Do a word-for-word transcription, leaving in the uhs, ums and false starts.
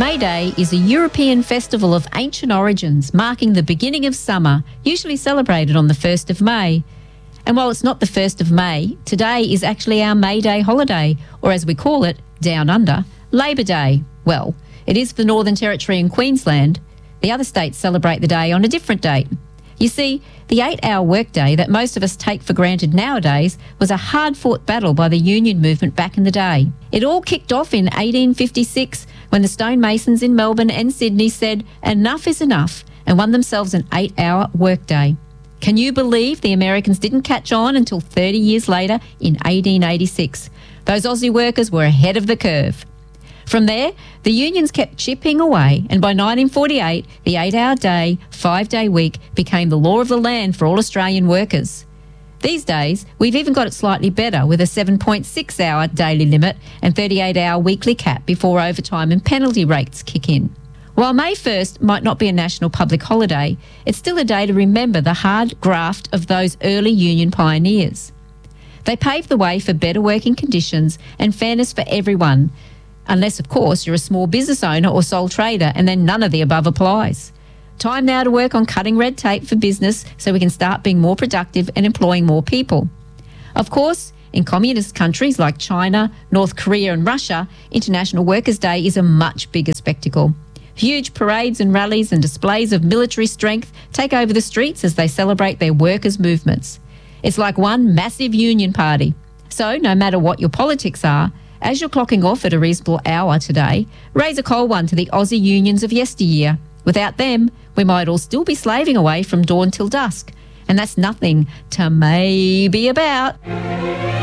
May Day is a European festival of ancient origins, marking the beginning of summer, usually celebrated on the first of May. And while it's not the first of May, today is actually our May Day holiday, or as we call it, down under, Labor Day. Well, it is for Northern Territory and Queensland. The other states celebrate the day on a different date. You see, the eight-hour workday that most of us take for granted nowadays was a hard-fought battle by the union movement back in the day. It all kicked off in eighteen fifty-six when the stonemasons in Melbourne and Sydney said enough is enough and won themselves an eight-hour workday. Can you believe the Americans didn't catch on until thirty years later in eighteen eighty-six? Those Aussie workers were ahead of the curve. From there, the unions kept chipping away, and by nineteen forty-eight, the eight-hour day, five-day week became the law of the land for all Australian workers. These days, we've even got it slightly better with a seven point six hour daily limit and thirty-eight hour weekly cap before overtime and penalty rates kick in. While May first might not be a national public holiday, it's still a day to remember the hard graft of those early union pioneers. They paved the way for better working conditions and fairness for everyone, unless, of course, you're a small business owner or sole trader, and then none of the above applies. Time now to work on cutting red tape for business so we can start being more productive and employing more people. Of course, in communist countries like China, North Korea and Russia, International Workers' Day is a much bigger spectacle. Huge parades and rallies and displays of military strength take over the streets as they celebrate their workers' movements. It's like one massive union party. So, no matter what your politics are, as you're clocking off at a reasonable hour today, raise a cold one to the Aussie unions of yesteryear. Without them, we might all still be slaving away from dawn till dusk. And that's nothing to maybe about.